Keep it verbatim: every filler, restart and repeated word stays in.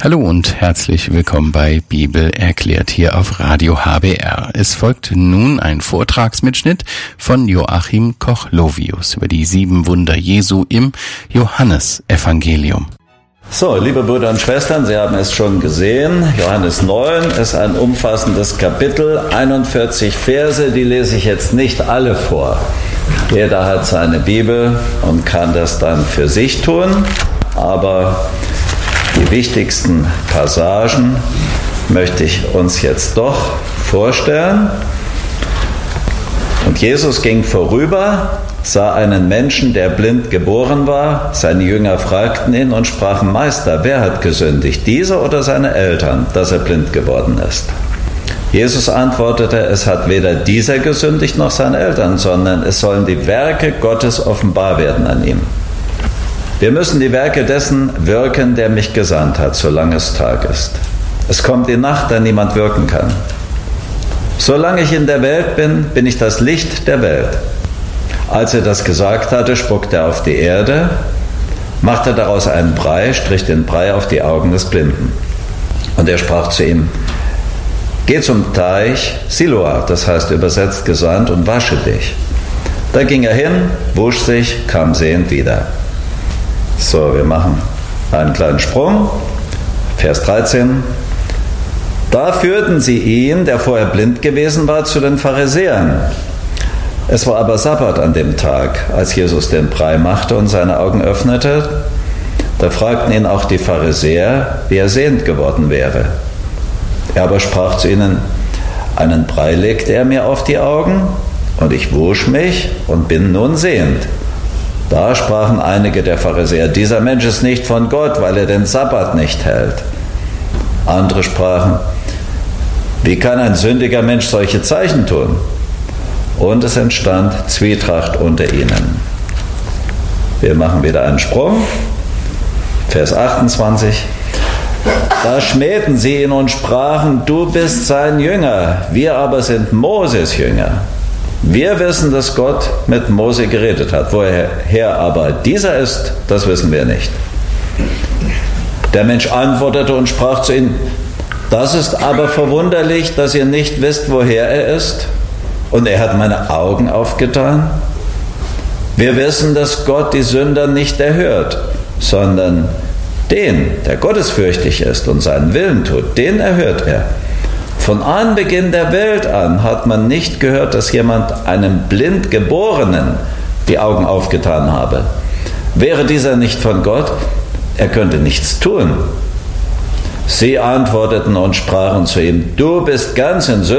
Hallo und herzlich willkommen bei Bibel erklärt hier auf Radio H B R. Es folgt nun ein Vortragsmitschnitt von Joachim Koch-Lovius über die sieben Wunder Jesu im Johannesevangelium. So, liebe Brüder und Schwestern, Sie haben es schon gesehen, Johannes neun ist ein umfassendes Kapitel, einundvierzig Verse, die lese ich jetzt nicht alle vor. Jeder hat seine Bibel und kann das dann für sich tun, aber die wichtigsten Passagen möchte ich uns jetzt doch vorstellen. Und Jesus ging vorüber, sah einen Menschen, der blind geboren war. Seine Jünger fragten ihn und sprachen: Meister, wer hat gesündigt, dieser oder seine Eltern, dass er blind geworden ist? Jesus antwortete: Es hat weder dieser gesündigt noch seine Eltern, sondern es sollen die Werke Gottes offenbar werden an ihm. Wir müssen die Werke dessen wirken, der mich gesandt hat, solange es Tag ist. Es kommt die Nacht, da niemand wirken kann. Solange ich in der Welt bin, bin ich das Licht der Welt. Als er das gesagt hatte, spuckte er auf die Erde, machte daraus einen Brei, strich den Brei auf die Augen des Blinden. Und er sprach zu ihm: Geh zum Teich Siloa, das heißt übersetzt gesandt, und wasche dich. Da ging er hin, wusch sich, kam sehend wieder. So, wir machen einen kleinen Sprung. Vers dreizehn. Da führten sie ihn, der vorher blind gewesen war, zu den Pharisäern. Es war aber Sabbat an dem Tag, als Jesus den Brei machte und seine Augen öffnete. Da fragten ihn auch die Pharisäer, wie er sehend geworden wäre. Er aber sprach zu ihnen: Einen Brei legte er mir auf die Augen, und ich wusch mich und bin nun sehend. Da sprachen einige der Pharisäer: Dieser Mensch ist nicht von Gott, weil er den Sabbat nicht hält. Andere sprachen: Wie kann ein sündiger Mensch solche Zeichen tun? Und es entstand Zwietracht unter ihnen. Wir machen wieder einen Sprung. Vers achtundzwanzig. Da schmähten sie ihn und sprachen: Du bist sein Jünger, wir aber sind Moses Jünger. Wir wissen, dass Gott mit Mose geredet hat. Woher aber dieser ist, das wissen wir nicht. Der Mensch antwortete und sprach zu ihnen: Das ist aber verwunderlich, dass ihr nicht wisst, woher er ist. Und er hat meine Augen aufgetan. Wir wissen, dass Gott die Sünder nicht erhört, sondern den, der gottesfürchtig ist und seinen Willen tut, den erhört er. Von Anbeginn der Welt an hat man nicht gehört, dass jemand einem blind Geborenen die Augen aufgetan habe. Wäre dieser nicht von Gott, er könnte nichts tun. Sie antworteten und sprachen zu ihm: Du bist ganz in Sünde.